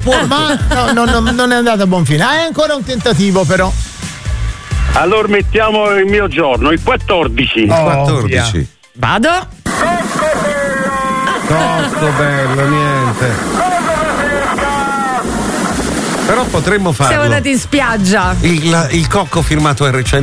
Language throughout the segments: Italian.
ma non è andato a buon fine. È ancora un tentativo, però. Allora mettiamo il mio giorno, il 14. 14. Vado. Troppo bello, niente. Però potremmo farlo. Siamo andati in spiaggia. Il cocco firmato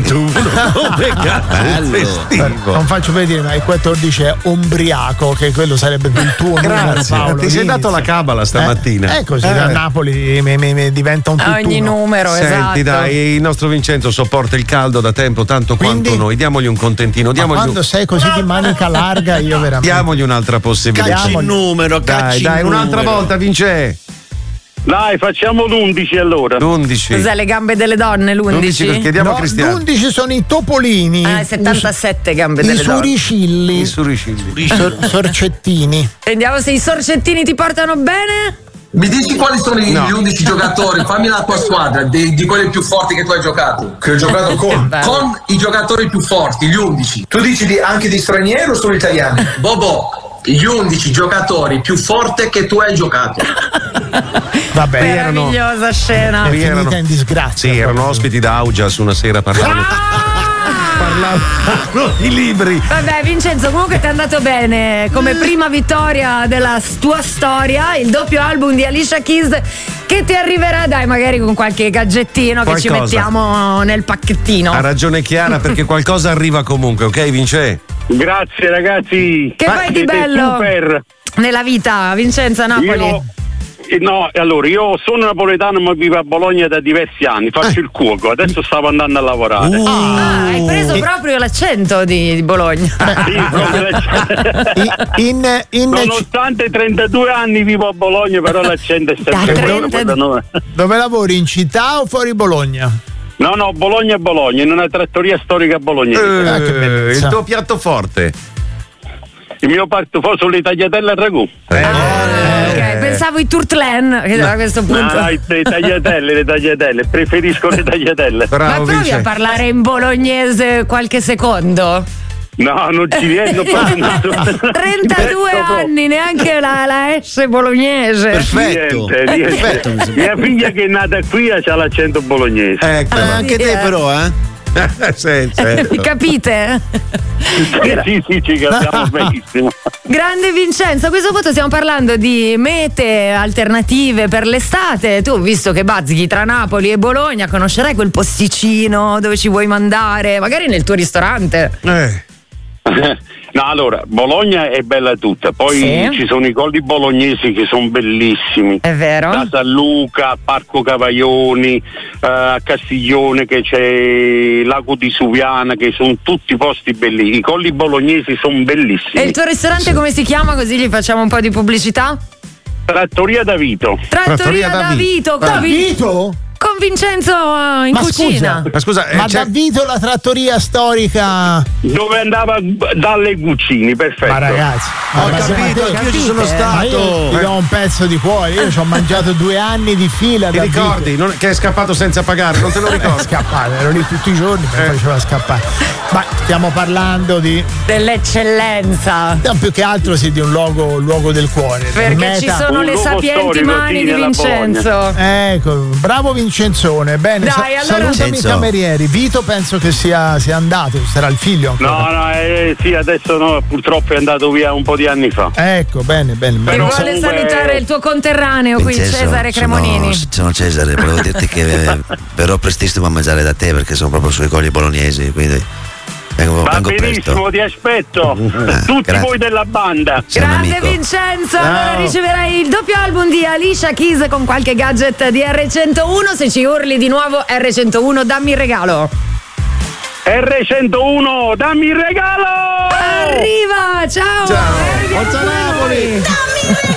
R101. Non faccio per dire, ma il 14 è ombriaco, che quello sarebbe più il tuo numero, Grazie, Paolo. ti sei dato la cabala stamattina. Così da Napoli mi diventa un tutt'uno. Ogni numero, Senti, esatto. dai, il nostro Vincenzo sopporta il caldo da tempo tanto quanto noi. Diamogli un contentino. Quando sei così di manica larga, io veramente. Diamogli un'altra possibilità. Cacci il numero, Dai, un'altra volta, Vince. Dai, facciamo l'11 allora. L'11. Cos'è, le gambe delle donne, l'11? Chiediamo a Cristiano. L'11 sono i topolini. 77 gambe delle donne. I suricilli. Sorcettini. Vediamo se i sorcettini ti portano bene. Mi dici quali sono gli 11 giocatori? Fammi la tua squadra, di quelli più forti che tu hai giocato. Che ho giocato con i giocatori più forti, gli 11. Tu dici anche di stranieri o solo italiani? Bobo, gli 11 giocatori più forti che tu hai giocato. Vabbè, meravigliosa scena. È finita in disgrazia. Sì, erano ospiti da Augias una sera parlavano i libri. Vabbè, Vincenzo, comunque ti è andato bene come prima vittoria della tua storia, il doppio album di Alicia Keys che ti arriverà, dai, magari con qualche gadgettino che ci mettiamo nel pacchettino. Ha ragione Chiara, perché qualcosa arriva comunque, ok Vince? Grazie ragazzi. Che fai di bello super nella vita, Vincenzo, Napoli? Allora, io sono napoletano ma vivo a Bologna da diversi anni, faccio il cuoco, adesso stavo andando a lavorare. Hai preso proprio l'accento di Bologna. Sì, proprio l'accento. Nonostante 32 anni vivo a Bologna, però l'accento è sempre Dove lavori, in città o fuori Bologna? No, Bologna, in una trattoria storica bolognese. Il tuo piatto forte? Il mio piatto forte sono le tagliatelle al ragù. Ok, pensavo i turtlen a questo punto. No, le tagliatelle, preferisco le tagliatelle. Ma provi a parlare in bolognese qualche secondo? No, non ci riesco proprio. 32 anni, neanche la S bolognese. Perfetto. Perfetto. Mia figlia che è nata qui c'ha l'accento bolognese. Ecco, anche te però, Sì, certo. Capite? Sì, ci capiamo benissimo. Grande Vincenzo, a questo punto stiamo parlando di mete alternative per l'estate. Tu, visto che bazzichi tra Napoli e Bologna, conoscerai quel posticino dove ci vuoi mandare, magari nel tuo ristorante. No, allora, Bologna è bella tutta, poi ci sono i colli bolognesi che sono bellissimi. È vero. Da San Luca, Parco Cavaglioni, a Castiglione che c'è Lago di Suviana, che sono tutti posti bellissimi. I colli bolognesi sono bellissimi. E il tuo ristorante come si chiama? Così gli facciamo un po' di pubblicità. Trattoria da Vito. Trattoria da Vito. Da Vito? Con Vincenzo in cucina. Scusa, da Vito la trattoria storica dove andava dalle Guccini, perfetto. Ma ragazzi, ho capito, io ci sono stato. Ma io ti do un pezzo di cuore, io ci ho mangiato 2 anni di fila. Ti ricordi che è scappato senza pagare? Non te lo ricordi? Scappato, ero lì tutti i giorni, mi faceva scappare. Ma stiamo parlando dell'eccellenza. No, più che altro di un luogo del cuore. Perché ci sono le sapienti mani di Vincenzo. Ecco, bravo Vincenzone. Bene, dai, allora salutami i camerieri. Vito penso che sia andato, sarà il figlio ancora. No, sì, adesso no, purtroppo è andato via un po' di anni fa. Ecco, bene. Però vuole salutare il tuo conterraneo qui, Cesare Cremonini. Sono Cesare, volevo dirti che verrò prestissimo a mangiare da te perché sono proprio sui colli bolognesi, quindi vengo benissimo, presto. Ti aspetto. Tutti voi della banda. Grande Vincenzo, allora riceverai il doppio album di Alicia Keys con qualche gadget di R101. Se ci urli di nuovo R101, dammi il regalo. R101, dammi il regalo! Arriva, ciao! Forza Napoli!